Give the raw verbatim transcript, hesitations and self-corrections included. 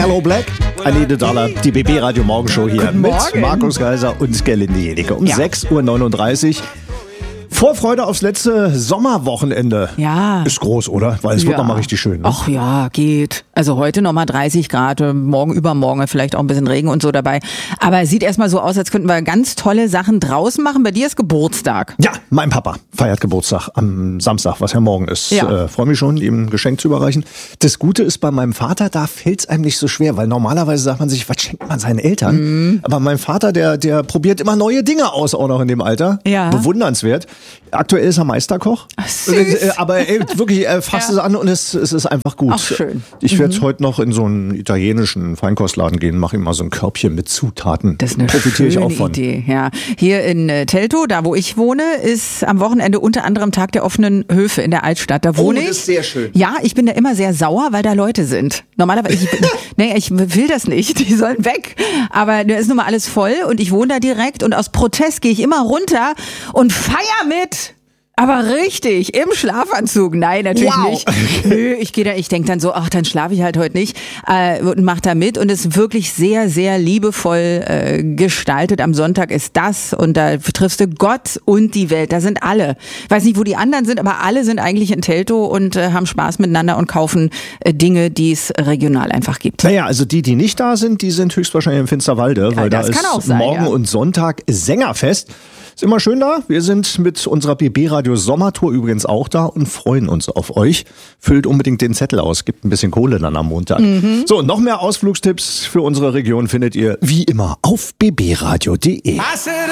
Yellow Black, I Need a Dollar, die B B Radio Morgenshow hier Guten mit Morgen. Markus Geiser und Gerlinde Jenicke um Ja. sechs Uhr neununddreißig. Vorfreude aufs letzte Sommerwochenende. Ja. Ist groß, oder? Weil es wird nochmal richtig schön. Ne? Ach ja, geht. Also heute nochmal dreißig Grad, morgen übermorgen vielleicht auch ein bisschen Regen und so dabei. Aber es sieht erstmal so aus, als könnten wir ganz tolle Sachen draußen machen. Bei dir ist Geburtstag. Ja, mein Papa feiert Geburtstag am Samstag, was ja morgen ist. Ja. Äh, Freue mich schon, ihm ein Geschenk zu überreichen. Das Gute ist, bei meinem Vater, da fällt es einem nicht so schwer, weil normalerweise sagt man sich, was schenkt man seinen Eltern? Mhm. Aber mein Vater, der, der probiert immer neue Dinge aus, auch noch in dem Alter. Ja. Bewundernswert. Aktuell ist er Meisterkoch. Ach, süß. Äh, Aber ey, wirklich, er fasst Ja. es an und es, es ist einfach gut. Ach, schön. Ich werde heute noch in so einen italienischen Feinkostladen gehen, mache ihm mal so ein Körbchen mit Zutaten. Das ist eine Profitiere ich schöne auch von. Idee. Ja. Hier in äh, Teltow, da wo ich wohne, ist am Wochenende unter anderem Tag der offenen Höfe in der Altstadt. Da wohne Oh, ich. das ist sehr schön. Ja, ich bin da immer sehr sauer, weil da Leute sind. Normalerweise, ich, bin- nee, ich will das nicht. Die sollen weg. Aber da ist nun mal alles voll und ich wohne da direkt und aus Protest gehe ich immer runter und feier mit. Aber richtig, im Schlafanzug. Nein, natürlich Wow. nicht. Nö, ich gehe da, ich denke dann so, ach, dann schlafe ich halt heute nicht äh, und mach da mit. Und es ist wirklich sehr, sehr liebevoll äh, gestaltet. Am Sonntag ist das und da triffst du Gott und die Welt. Da sind alle. Ich weiß nicht, wo die anderen sind, aber alle sind eigentlich in Teltow und äh, haben Spaß miteinander und kaufen äh, Dinge, die es regional einfach gibt. Naja, also die, die nicht da sind, die sind höchstwahrscheinlich im Finsterwalde, weil da das ist kann auch sein, morgen ja. und Sonntag Sängerfest. Ist immer schön da. Wir sind mit unserer B B Radio Sommertour übrigens auch da und freuen uns auf euch. Füllt unbedingt den Zettel aus, gibt ein bisschen Kohle dann am Montag. Mhm. So, und noch mehr Ausflugstipps für unsere Region findet ihr wie immer auf b b radio punkt d e.